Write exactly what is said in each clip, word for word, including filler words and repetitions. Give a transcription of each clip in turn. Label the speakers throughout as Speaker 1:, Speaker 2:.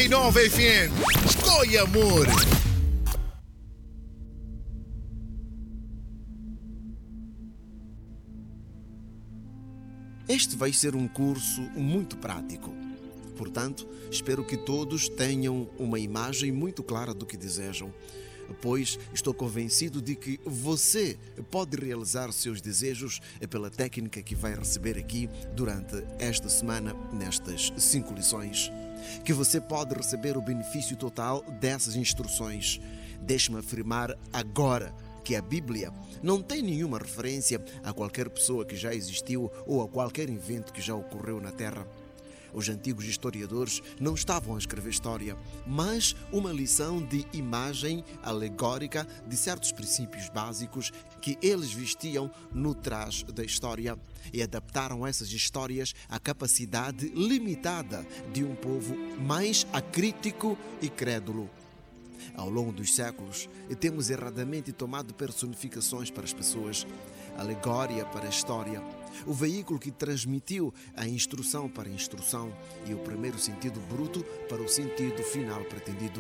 Speaker 1: e nove F M. Escolha amor.
Speaker 2: Este vai ser um curso muito prático. Portanto, espero que todos tenham uma imagem muito clara do que desejam, pois estou convencido de que você pode realizar seus desejos pela técnica que vai receber aqui durante esta semana, nestas cinco lições. Que você pode receber o benefício total dessas instruções. Deixe-me afirmar agora que a Bíblia não tem nenhuma referência a qualquer pessoa que já existiu ou a qualquer evento que já ocorreu na Terra. Os antigos historiadores não estavam a escrever história, mas uma lição de imagem alegórica de certos princípios básicos que eles vestiam no trás da história e adaptaram essas histórias à capacidade limitada de um povo mais acrítico e crédulo. Ao longo dos séculos, temos erradamente tomado personificações para as pessoas, alegória para a história, o veículo que transmitiu a instrução para a instrução e o primeiro sentido bruto para o sentido final pretendido.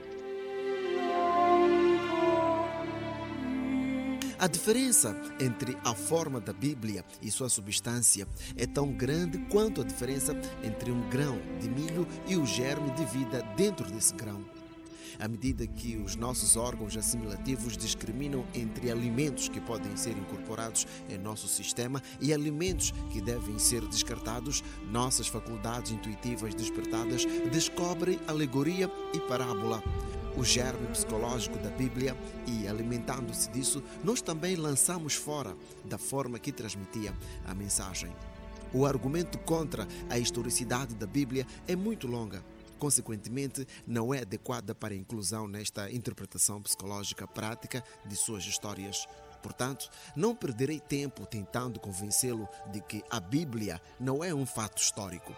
Speaker 2: A diferença entre a forma da Bíblia e sua substância é tão grande quanto a diferença entre um grão de milho e o germe de vida dentro desse grão. À medida que os nossos órgãos assimilativos discriminam entre alimentos que podem ser incorporados em nosso sistema e alimentos que devem ser descartados, nossas faculdades intuitivas despertadas descobrem alegoria e parábola, o germe psicológico da Bíblia, e, alimentando-se disso, nós também lançamos fora da forma que transmitia a mensagem. O argumento contra a historicidade da Bíblia é muito longa. Consequentemente, não é adequada para a inclusão nesta interpretação psicológica prática de suas histórias. Portanto, não perderei tempo tentando convencê-lo de que a Bíblia não é um fato histórico.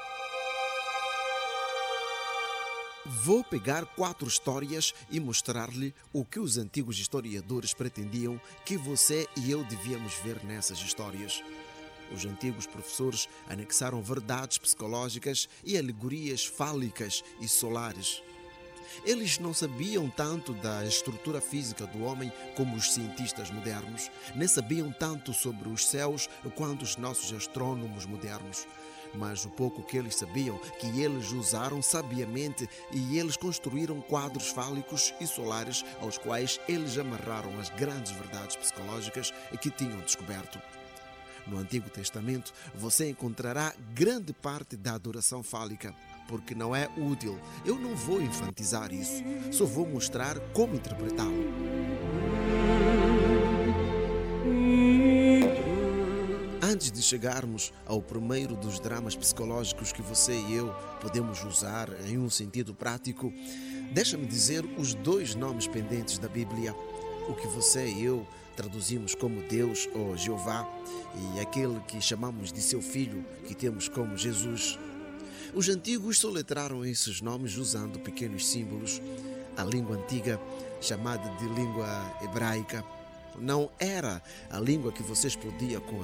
Speaker 2: Vou pegar quatro histórias e mostrar-lhe o que os antigos historiadores pretendiam que você e eu devíamos ver nessas histórias. Os antigos professores anexaram verdades psicológicas e alegorias fálicas e solares. Eles não sabiam tanto da estrutura física do homem como os cientistas modernos, nem sabiam tanto sobre os céus quanto os nossos astrônomos modernos. Mas o pouco que eles sabiam, que eles usaram sabiamente, e eles construíram quadros fálicos e solares aos quais eles amarraram as grandes verdades psicológicas que tinham descoberto. No Antigo Testamento, você encontrará grande parte da adoração fálica, porque não é útil. Eu não vou enfatizar isso, só vou mostrar como interpretá-lo. Antes de chegarmos ao primeiro dos dramas psicológicos que você e eu podemos usar em um sentido prático, deixa-me dizer os dois nomes pendentes da Bíblia, o que você e eu traduzimos como Deus ou Jeová, e aquele que chamamos de seu filho, que temos como Jesus. Os antigos soletraram esses nomes usando pequenos símbolos. A língua antiga, chamada de língua hebraica, não era a língua que você explodia com